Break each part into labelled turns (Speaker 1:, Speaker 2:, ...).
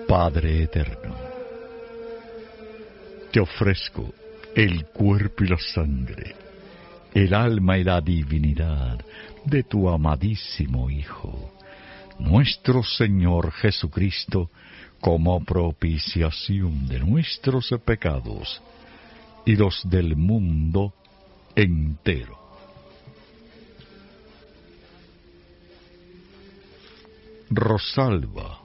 Speaker 1: Padre eterno, te ofrezco el cuerpo y la sangre, el alma y la divinidad de tu amadísimo Hijo, nuestro Señor Jesucristo, como propiciación de nuestros pecados y los del mundo entero. Rosalba.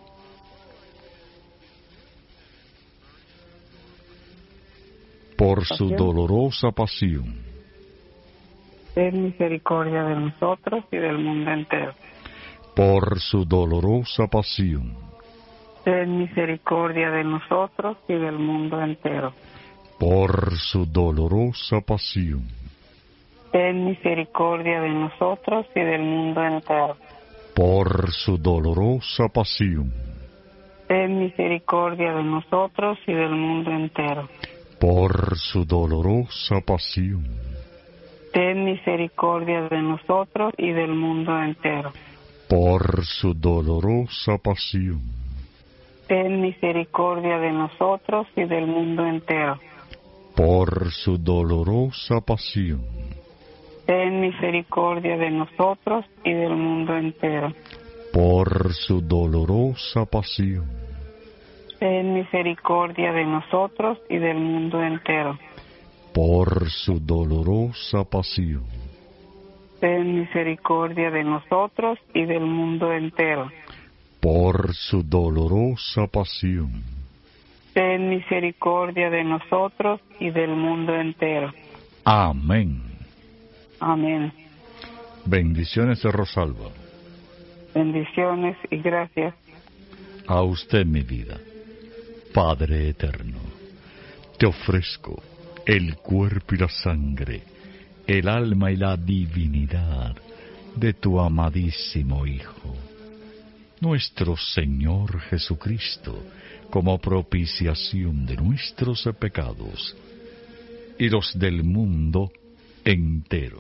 Speaker 1: Por su dolorosa pasión,
Speaker 2: ten misericordia de nosotros y del mundo entero.
Speaker 1: por su dolorosa pasión,
Speaker 2: Ten misericordia de nosotros y del mundo entero.
Speaker 1: por su dolorosa pasión,
Speaker 2: Ten misericordia de nosotros y del mundo entero.
Speaker 1: por su dolorosa pasión,
Speaker 2: Ten misericordia de nosotros y del mundo entero.
Speaker 1: por su dolorosa pasión,
Speaker 2: Ten misericordia de nosotros y del mundo entero.
Speaker 1: por su dolorosa pasión,
Speaker 2: Ten misericordia de nosotros y del mundo entero.
Speaker 1: por su dolorosa pasión,
Speaker 2: Ten misericordia de nosotros y del mundo entero.
Speaker 1: por su dolorosa pasión,
Speaker 2: Ten misericordia de nosotros y del mundo entero.
Speaker 1: por su dolorosa pasión,
Speaker 2: Ten misericordia de nosotros y del mundo entero.
Speaker 1: por su dolorosa pasión,
Speaker 2: Ten misericordia de nosotros y del mundo entero.
Speaker 1: amén.
Speaker 2: Amén.
Speaker 1: Bendiciones de Rosalba.
Speaker 2: Bendiciones y gracias.
Speaker 1: A usted, mi vida, Padre eterno, te ofrezco el cuerpo y la sangre, el alma y la divinidad de tu amadísimo Hijo, nuestro Señor Jesucristo, como propiciación de nuestros pecados y los del mundo entero.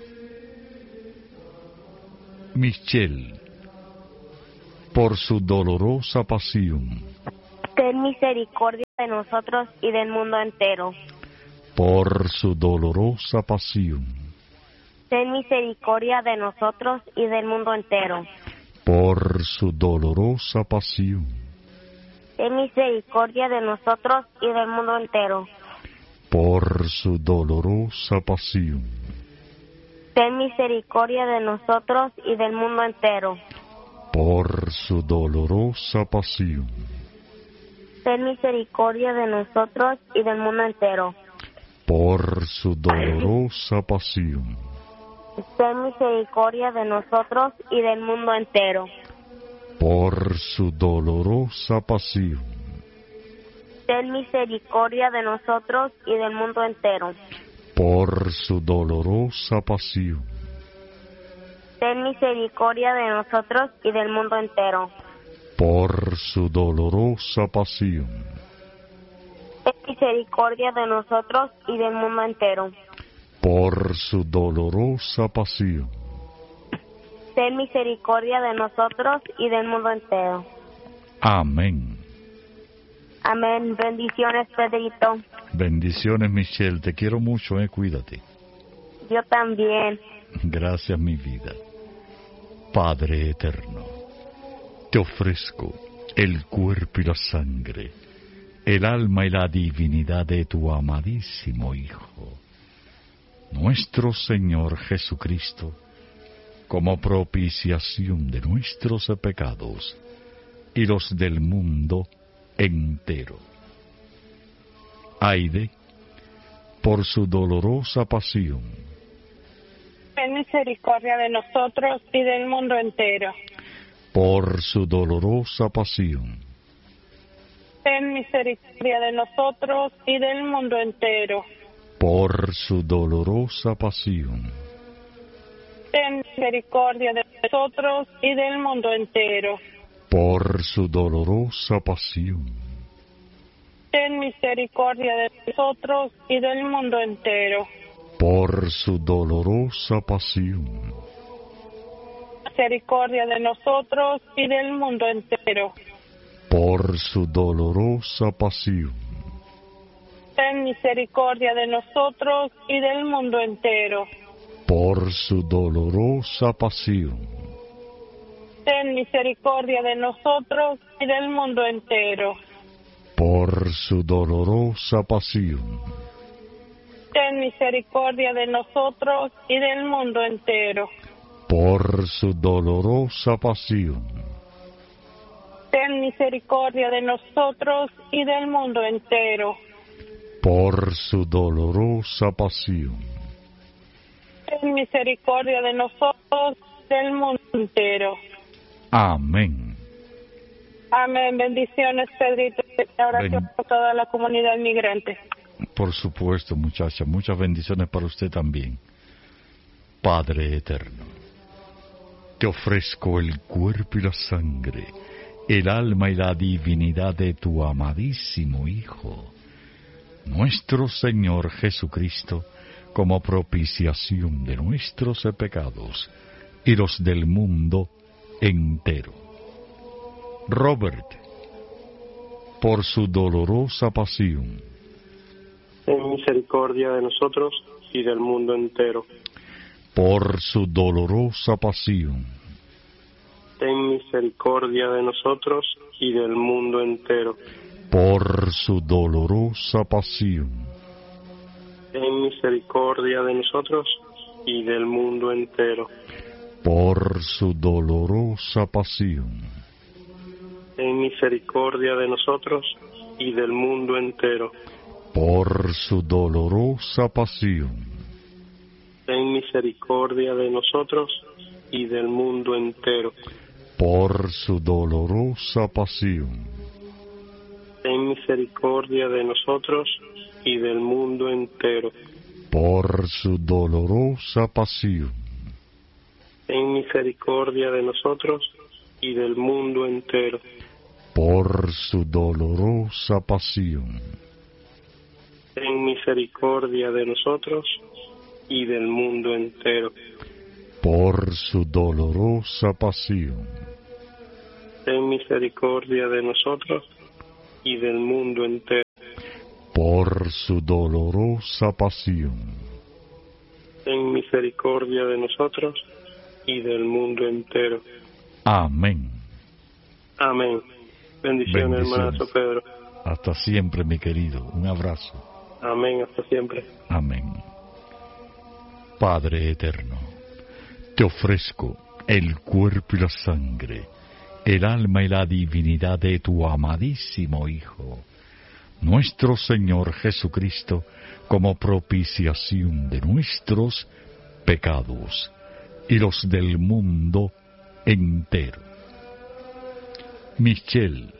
Speaker 1: Michelle, por su dolorosa pasión,
Speaker 3: Ten misericordia de nosotros y del mundo entero.
Speaker 1: por su dolorosa pasión,
Speaker 3: Ten misericordia de nosotros y del mundo entero.
Speaker 1: por su dolorosa pasión,
Speaker 3: Ten misericordia de nosotros y del mundo entero.
Speaker 1: por su dolorosa pasión,
Speaker 3: Ten misericordia de nosotros y del mundo entero.
Speaker 1: por su dolorosa pasión,
Speaker 3: Ten misericordia de nosotros y del mundo entero.
Speaker 1: por su dolorosa pasión,
Speaker 3: Ten misericordia de nosotros y del mundo entero.
Speaker 1: por su dolorosa pasión,
Speaker 3: Ten misericordia de nosotros y del mundo entero.
Speaker 1: por su dolorosa pasión,
Speaker 3: Ten misericordia de nosotros y del mundo entero.
Speaker 1: por su dolorosa pasión,
Speaker 3: Ten misericordia de nosotros y del mundo entero.
Speaker 1: por su dolorosa pasión,
Speaker 3: Ten misericordia de nosotros y del mundo entero.
Speaker 1: amén.
Speaker 3: Amén. Bendiciones, Pedrito.
Speaker 1: Bendiciones, Michelle, te quiero mucho, cuídate.
Speaker 3: Yo también.
Speaker 1: Gracias, mi vida. Padre eterno, te ofrezco el cuerpo y la sangre, el alma y la divinidad de tu amadísimo Hijo, nuestro Señor Jesucristo, como propiciación de nuestros pecados y los del mundo entero. Aide, por su dolorosa pasión,
Speaker 4: Ten misericordia de nosotros y del mundo entero.
Speaker 1: por su dolorosa pasión,
Speaker 4: Ten misericordia de nosotros y del mundo entero.
Speaker 1: por su dolorosa pasión,
Speaker 4: Ten misericordia de nosotros y del mundo entero.
Speaker 1: por su dolorosa pasión,
Speaker 4: Ten misericordia de nosotros y del mundo entero.
Speaker 1: por su dolorosa pasión,
Speaker 4: Misericordia de nosotros y del mundo entero.
Speaker 1: por su dolorosa pasión,
Speaker 4: ten misericordia de nosotros y del mundo entero.
Speaker 1: por su dolorosa pasión,
Speaker 4: Ten misericordia de nosotros y del mundo entero.
Speaker 1: por su dolorosa pasión,
Speaker 4: Ten misericordia de nosotros y del mundo entero.
Speaker 1: por su dolorosa pasión,
Speaker 4: Ten misericordia de nosotros y del mundo entero.
Speaker 1: por su dolorosa pasión,
Speaker 4: Ten misericordia de nosotros y del mundo entero.
Speaker 1: amén.
Speaker 4: Amén. Bendiciones, Pedrito. Oración por toda la comunidad migrante.
Speaker 1: Por supuesto, muchacha, muchas bendiciones para usted también. Padre eterno, te ofrezco el cuerpo y la sangre, el alma y la divinidad de tu amadísimo Hijo, nuestro Señor Jesucristo, como propiciación de nuestros pecados y los del mundo entero. Robert, por su dolorosa pasión,
Speaker 5: ten misericordia de nosotros y del mundo entero.
Speaker 1: por su dolorosa pasión,
Speaker 5: Ten misericordia de nosotros y del mundo entero.
Speaker 1: por su dolorosa pasión,
Speaker 5: Ten misericordia de nosotros y del mundo entero.
Speaker 1: por su dolorosa pasión,
Speaker 5: Ten misericordia de nosotros y del mundo entero.
Speaker 1: por su dolorosa pasión,
Speaker 5: Ten misericordia de nosotros y del mundo entero.
Speaker 1: por su dolorosa pasión,
Speaker 5: Ten misericordia de nosotros y del mundo entero.
Speaker 1: por su dolorosa pasión,
Speaker 5: Ten misericordia de nosotros y del mundo entero.
Speaker 1: por su dolorosa pasión,
Speaker 5: Ten misericordia de nosotros y del mundo entero.
Speaker 1: por su dolorosa pasión,
Speaker 5: Ten misericordia de nosotros y del mundo entero.
Speaker 1: por su dolorosa pasión,
Speaker 5: Ten misericordia de nosotros y del mundo entero.
Speaker 1: amén.
Speaker 5: Amén. Bendiciones, hermanazo Pedro.
Speaker 1: Hasta siempre, mi querido. Un abrazo.
Speaker 5: Amén, hasta siempre.
Speaker 1: Amén. Padre eterno, te ofrezco el cuerpo y la sangre, el alma y la divinidad de tu amadísimo Hijo, nuestro Señor Jesucristo, como propiciación de nuestros pecados y los del mundo entero. Michel,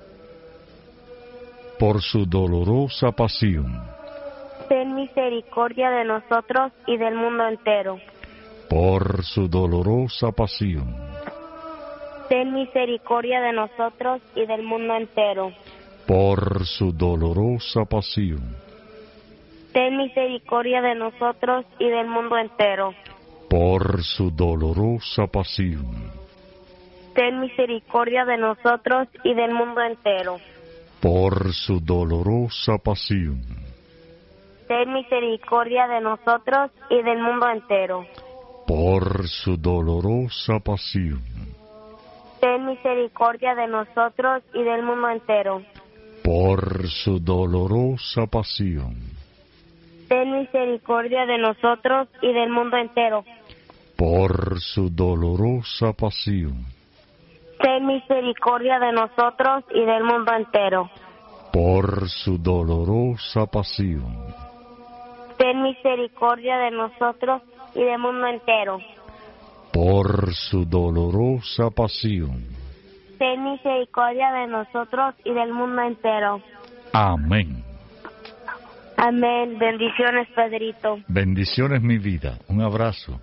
Speaker 1: por su dolorosa pasión,
Speaker 3: Ten misericordia de nosotros y del mundo entero.
Speaker 1: por su dolorosa pasión,
Speaker 3: Ten misericordia de nosotros y del mundo entero.
Speaker 1: por su dolorosa pasión,
Speaker 3: Ten misericordia de nosotros y del mundo entero.
Speaker 1: por su dolorosa pasión,
Speaker 3: Ten misericordia de nosotros y del mundo entero.
Speaker 1: por su dolorosa pasión,
Speaker 3: Ten misericordia de nosotros y del mundo entero.
Speaker 1: por su dolorosa pasión,
Speaker 3: Ten misericordia de nosotros y del mundo entero.
Speaker 1: por su dolorosa pasión,
Speaker 3: Ten misericordia de nosotros y del mundo entero.
Speaker 1: por su dolorosa pasión,
Speaker 3: Ten misericordia de nosotros y del mundo entero.
Speaker 1: por su dolorosa pasión,
Speaker 3: Ten misericordia de nosotros y del mundo entero.
Speaker 1: por su dolorosa pasión.
Speaker 3: Ten misericordia de nosotros y del mundo entero.
Speaker 1: Amén.
Speaker 3: Amén. Bendiciones, Pedrito.
Speaker 1: Bendiciones, mi vida. Un abrazo.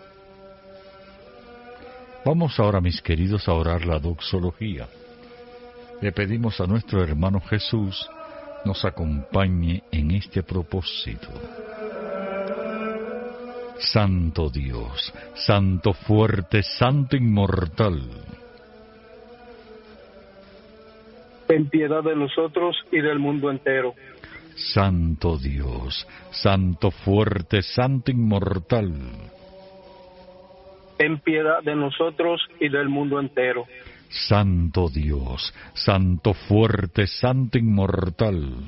Speaker 1: Vamos ahora, mis queridos, a orar la doxología. Le pedimos a nuestro hermano Jesús nos acompañe en este propósito. Santo Dios, Santo fuerte, Santo inmortal,
Speaker 5: ten piedad de nosotros y del mundo entero.
Speaker 1: Santo Dios, Santo fuerte, Santo inmortal,
Speaker 5: ten piedad de nosotros y del mundo entero.
Speaker 1: Santo Dios, Santo fuerte, Santo inmortal,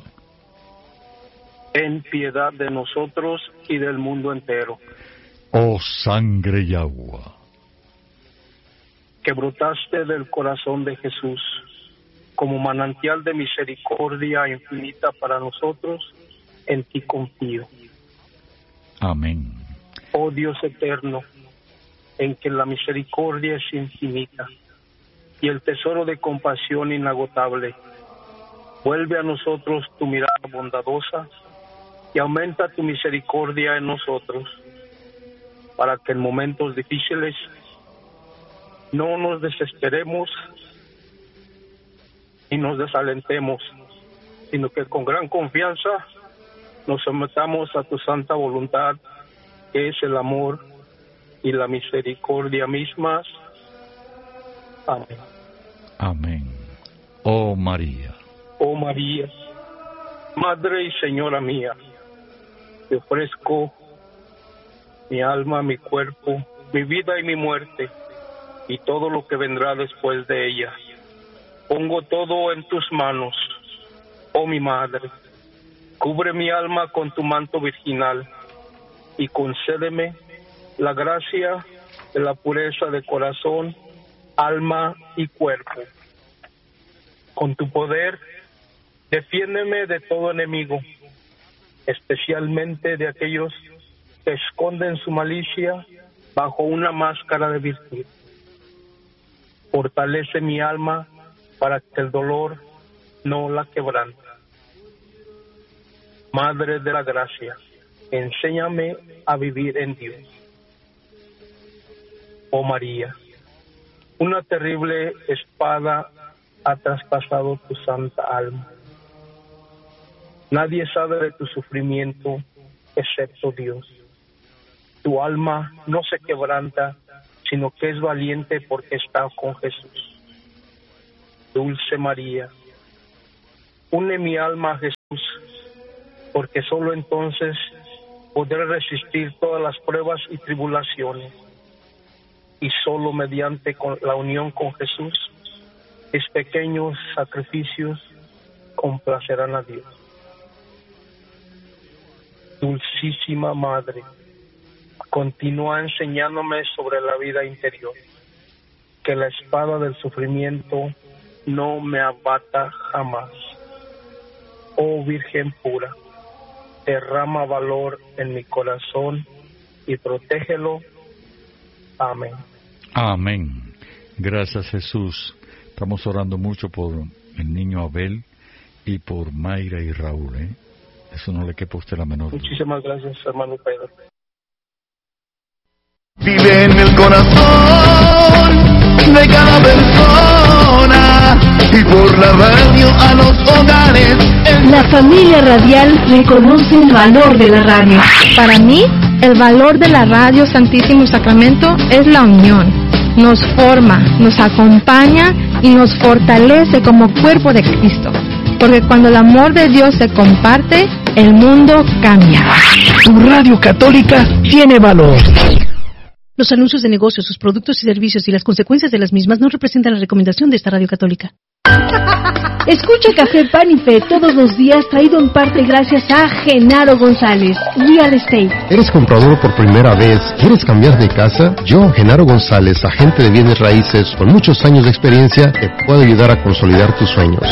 Speaker 5: ten piedad de nosotros y del mundo entero.
Speaker 1: oh sangre y agua,
Speaker 5: Que brotaste del corazón de Jesús como manantial de misericordia infinita para nosotros, en ti confío.
Speaker 1: amén.
Speaker 5: Oh Dios eterno, en que la misericordia es infinita y el tesoro de compasión inagotable, vuelve a nosotros tu mirada bondadosa y aumenta tu misericordia en nosotros, para que en momentos difíciles no nos desesperemos y nos desalentemos, sino que con gran confianza nos sometamos a tu santa voluntad, que es el amor y la misericordia mismas. Amén.
Speaker 1: Amén. Oh María,
Speaker 5: Oh María, Madre y Señora mía, te ofrezco mi alma, mi cuerpo, mi vida y mi muerte, y todo lo que vendrá después de ella. Pongo todo en tus manos, oh mi Madre. Cubre mi alma con tu manto virginal y concédeme la gracia de la pureza de corazón, alma y cuerpo. Con tu poder, defiéndeme de todo enemigo, especialmente de aquellos que esconden su malicia bajo una máscara de virtud. Fortalece mi alma para que el dolor no la quebrante. Madre de la gracia, enséñame a vivir en Dios. Oh María, una terrible espada ha traspasado tu santa alma. Nadie sabe de tu sufrimiento excepto Dios. Tu alma no se quebranta, sino que es valiente porque está con Jesús. Dulce María, une mi alma a Jesús, porque solo entonces podré resistir todas las pruebas y tribulaciones, y solo mediante la unión con Jesús, mis pequeños sacrificios complacerán a Dios. Dulcísima Madre, continúa enseñándome sobre la vida interior, que la espada del sufrimiento no me abata jamás. Oh Virgen pura, derrama valor en mi corazón y protégelo. Amén.
Speaker 1: amén. Gracias Jesús. Estamos orando mucho por el niño Abel y por Mayra y Raúl, ¿eh? Eso no le quepa a usted la menor duda.
Speaker 5: Muchísimas gracias, hermano Pedro.
Speaker 6: Vive en el corazón de cada persona y por la radio a los hogares.
Speaker 7: La familia radial reconoce el valor de la radio.
Speaker 8: Para mí, el valor de la radio Santísimo Sacramento es la unión. Nos forma, nos acompaña y nos fortalece como cuerpo de Cristo. Porque cuando el amor de Dios se comparte, el mundo cambia.
Speaker 6: Tu radio católica tiene valor.
Speaker 9: Los anuncios de negocios, sus productos y servicios y las consecuencias de las mismas no representan la recomendación de esta radio católica.
Speaker 7: Escucha Café Pan y Fe todos los días, traído en parte gracias a Genaro González, Real Estate.
Speaker 10: ¿Eres comprador por primera vez? ¿Quieres cambiar de casa? Yo, Genaro González, agente de bienes raíces con muchos años de experiencia, te puedo ayudar a consolidar tus sueños.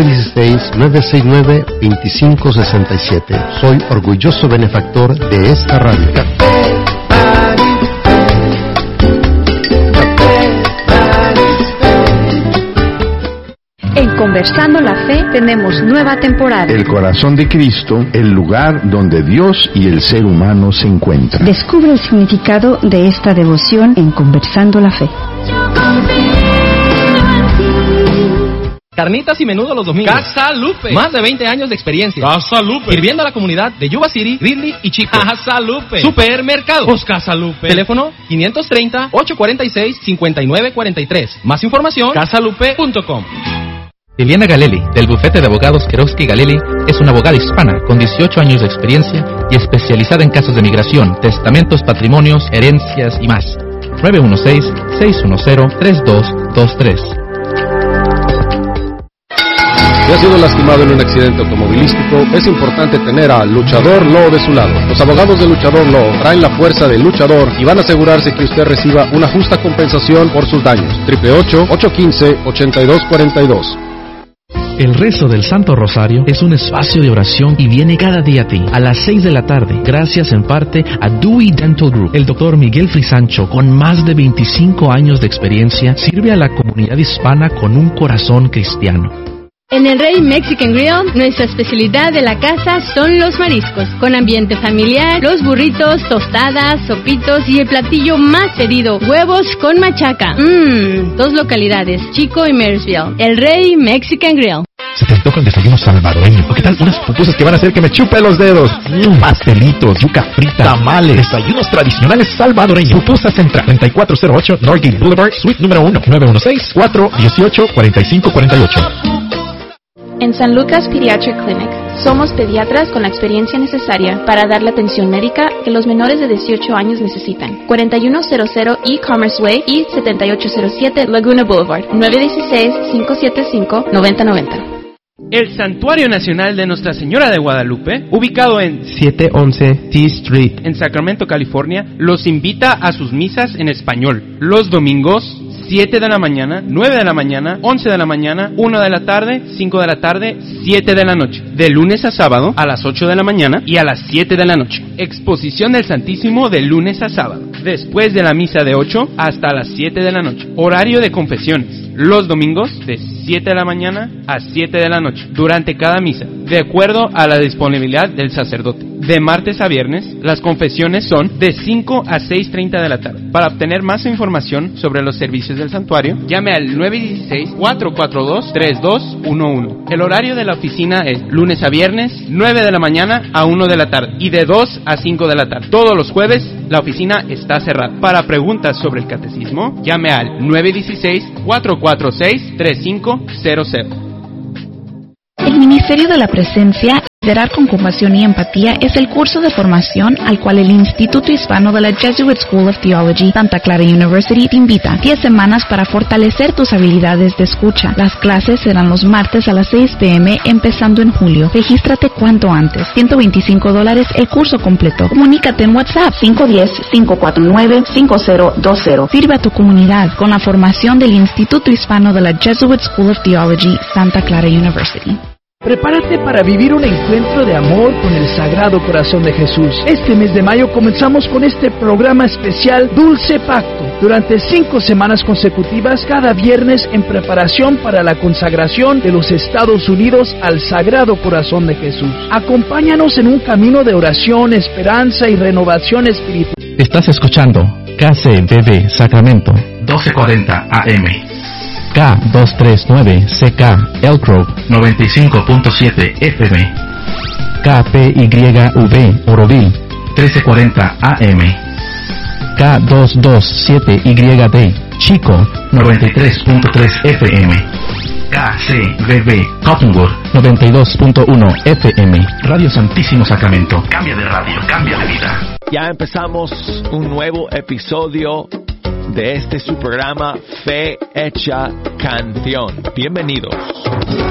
Speaker 10: 916-969-2567. Soy orgulloso benefactor de esta radio.
Speaker 7: En Conversando la Fe tenemos nueva temporada.
Speaker 6: El corazón de Cristo, el lugar donde Dios y el ser humano se encuentran.
Speaker 7: Descubre el significado de esta devoción en Conversando la Fe.
Speaker 11: Carnitas y menudo los domingos.
Speaker 12: Casa Lupe.
Speaker 11: Más de 20 años de experiencia.
Speaker 12: Casa Lupe.
Speaker 11: Sirviendo a la comunidad de Yuba City, Ridley y Chico.
Speaker 12: Casa Lupe.
Speaker 11: Supermercados.
Speaker 12: Casa Lupe.
Speaker 11: Teléfono 530-846-5943. Más información, casalupe.com. Liliana Galelli, del bufete de abogados Kerowski Galelli, es una abogada hispana con 18 años de experiencia y especializada en casos de migración, testamentos, patrimonios, herencias y más. 916-610-3223.
Speaker 10: Si ha sido lastimado en un accidente automovilístico, es importante tener a Luchador Law de su lado. Los abogados de Luchador Law traen la fuerza del luchador y van a asegurarse que usted reciba una justa compensación por sus daños. 888-815-8242.
Speaker 12: El rezo del Santo Rosario es un espacio de oración y viene cada día a ti, a las 6 de la tarde, gracias en parte a Dewey Dental Group. El doctor Miguel Frisancho, con más de 25 años de experiencia, sirve a la comunidad hispana con un corazón cristiano.
Speaker 13: En el Rey Mexican Grill, nuestra especialidad de la casa son los mariscos, con ambiente familiar, los burritos, tostadas, sopitos y el platillo más pedido, huevos con machaca. 2 localidades, Chico y Marysville. El Rey Mexican Grill.
Speaker 14: Se te toca el desayuno salvadoreño. ¿O qué tal unas pupusas que van a hacer que me chupe los dedos? Pastelitos, yuca frita, tamales, desayunos tradicionales salvadoreños. Pupusa Central, 3408 Norgate Boulevard, Suite número 1, 916-418-4548.
Speaker 15: En San Lucas Pediatric Clinic, somos pediatras con la experiencia necesaria para dar la atención médica que los menores de 18 años necesitan. 4100 E-Commerce Way y 7807 Laguna Boulevard, 916-575-9090.
Speaker 16: El Santuario Nacional de Nuestra Señora de Guadalupe, ubicado en
Speaker 17: 711 T Street,
Speaker 16: en Sacramento, California, los invita a sus misas en español. Los domingos, 7 de la mañana, 9 de la mañana, 11 de la mañana, 1 de la tarde, 5 de la tarde, 7 de la noche. De lunes a sábado, a las 8 de la mañana y a las 7 de la noche. Exposición del Santísimo de lunes a sábado. Después de la misa de 8 hasta las 7 de la noche. Horario de confesiones. Los domingos, de 7 de la mañana a 7 de la noche. Durante cada misa, de acuerdo a la disponibilidad del sacerdote. De martes a viernes, las confesiones son de 5 a 6:30 de la tarde. Para obtener más información sobre los servicios del santuario, llame al 916-442-3211. El horario de la oficina es lunes a viernes, 9 de la mañana a 1 de la tarde y de 2 a 5 de la tarde. Todos los jueves, la oficina está cerrada. Para preguntas sobre el catecismo, llame al 916-446-3500.
Speaker 18: El Ministerio de la Presencia, Liderar con Compasión y Empatía es el curso de formación al cual el Instituto Hispano de la Jesuit School of Theology, Santa Clara University, te invita. 10 semanas para fortalecer tus habilidades de escucha. Las clases serán los martes a las 6 p.m. empezando en julio. Regístrate cuanto antes. $125 el curso completo. Comunícate en WhatsApp 510-549-5020. Sirve a tu comunidad con la formación del Instituto Hispano de la Jesuit School of Theology, Santa Clara University.
Speaker 19: Prepárate para vivir un encuentro de amor con el Sagrado Corazón de Jesús. Este mes de mayo comenzamos con este programa especial Dulce Pacto. Durante 5 semanas consecutivas, cada viernes en preparación para la consagración de los Estados Unidos al Sagrado Corazón de Jesús. Acompáñanos en un camino de oración, esperanza y renovación espiritual.
Speaker 12: Estás escuchando KCBB Sacramento, 1240 AM. K239CK Elk Grove 95.7 FM. KPYV Oroville 1340 AM. K227YD Chico 93.3 FM. KCBB Cottonwood 92.1 FM. Radio Santísimo Sacramento. Cambia de radio, cambia de vida.
Speaker 20: Ya empezamos un nuevo episodio de este su programa Fe Hecha Canción. Bienvenidos.